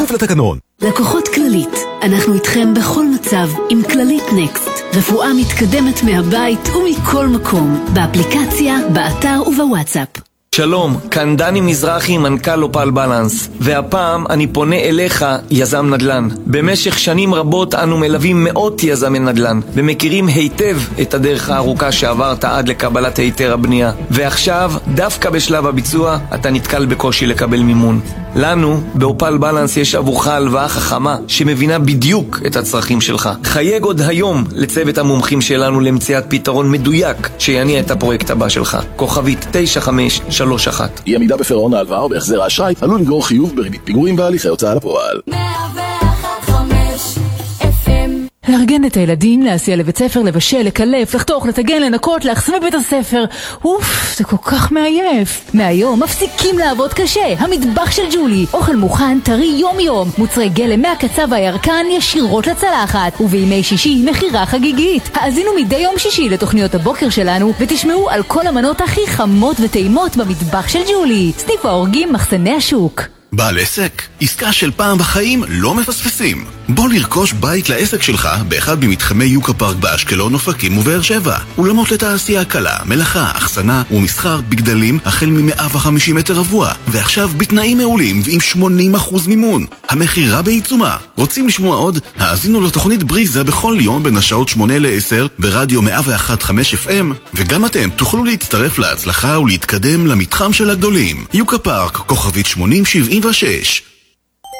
כפוף לתקנון. לקוחות כללית, אנחנו איתכם בכל מצב עם כללית נקסט. רפואה מתקדמת מהבית ומכל מקום, באפליקציה, באתר ובוואטסאפ. שלום, כאן דני מזרחי, מנכ"ל אופל בלנס, והפעם אני פונה אליך, יזם נדל"ן. במשך שנים רבות אנו מלווים מאות יזמי נדל"ן, ומכירים היטב את הדרך הארוכה שעברת עד לקבלת היתר הבנייה. ועכשיו, דווקא בשלב הביצוע, אתה נתקל בקושי לקבל מימון. לנו, באופל בלנס, יש עבורך הלוואה חכמה שמבינה בדיוק את הצרכים שלך. חייג עוד היום לצוות המומחים שלנו למציאת פתרון מדויק שיניע את הפרויקט הבא שלך. כוכבית 9531. אי עמידה בפירעון ההלוואה או בהחזר האשראי עלול לגרור חיוב בריבית פיגורים והליכי הוצאה לפועל. 101.5 FM. לארגן את הילדים, להסיע לבית ספר, לבשל, לקלף, לחתוך, לטגן, לנקות, להחסים בבית הספר. זה כל כך מעייף. מהיום מפסיקים לעבוד קשה. המטבח של ג'ולי. אוכל מוכן, טרי יום יום. מוצרי גלם מהקצב והירקן ישירות לצלחת. ובימי שישי מחירה חגיגית. האזינו מדי יום שישי לתוכניות הבוקר שלנו ותשמעו על כל המנות הכי חמות וטעימות במטבח של ג'ולי. סניף האורגים, מחסני השוק. בעל עסק, עסקה של פעם בחיים לא מפספסים. בוא לרכוש בית לעסק שלך באחד ממתחמי יוקה פארק באשקלון, אופקים ובאר שבע. אולמות לתעשייה קלה, מלאכה, אחסנה ומסחר בגדלים החל מ-150 מטר רבוע, ועכשיו בתנאים מעולים ועם 80% מימון. המחירה בעיצומה. רוצים לשמוע עוד? האזינו לתוכנית בריזה בכל יום בין השעות 8 ל-10 ברדיו 101.5 FM, וגם אתם תוכלו להצטרף להצלחה ולהתקדם למתחם של הגדולים. יוקה פארק, כוכבית 8076.